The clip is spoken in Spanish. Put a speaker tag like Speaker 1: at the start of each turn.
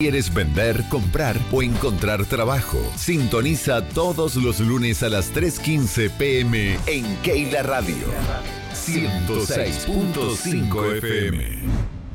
Speaker 1: ¿Quieres vender, comprar o encontrar trabajo? Sintoniza todos los lunes a las 3:15 p.m. en Keila Radio 106.5 FM.